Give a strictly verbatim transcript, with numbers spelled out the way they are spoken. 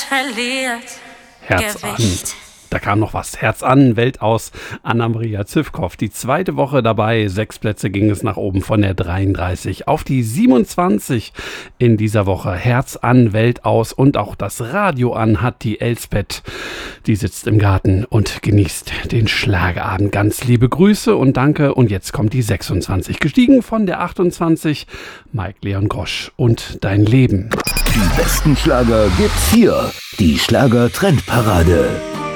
verliert Herz Gewicht. an. Da kam noch was. Herz an, Welt aus. Anna-Maria Zivkow. Die zweite Woche dabei. Sechs Plätze ging es nach oben von der dreiunddreißig auf die siebenundzwanzig in dieser Woche. Herz an, Welt aus und auch das Radio an hat die Elsbeth. Die sitzt im Garten und genießt den Schlagerabend. Ganz liebe Grüße und danke. Und jetzt kommt die sechsundzwanzig. Gestiegen von der achtundzwanzig. Mike Leon Grosch und Dein Leben. Die besten Schlager gibt's hier. Die Schlager-Trendparade.